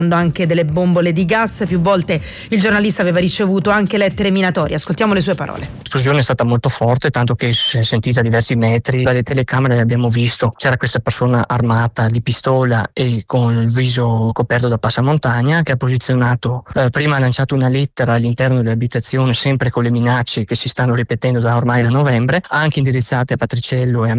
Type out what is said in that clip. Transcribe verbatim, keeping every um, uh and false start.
anche delle bombole di gas. Più volte il giornalista aveva ricevuto anche lettere minatorie. Ascoltiamo le sue parole. L'esplosione è stata molto forte, tanto che si è sentita a diversi metri. Dalle telecamere abbiamo visto c'era questa persona armata di pistola e con il viso coperto da passamontagna, che ha posizionato eh, prima ha lanciato una lettera all'interno dell'abitazione, sempre con le minacce che si stanno ripetendo da ormai da novembre, anche indirizzate a Patriciello e a